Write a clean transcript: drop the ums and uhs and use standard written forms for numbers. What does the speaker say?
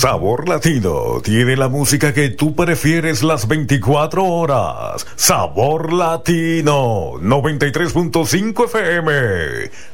Sabor Latino tiene la música que tú prefieres las 24 horas. Sabor Latino 93.5 FM.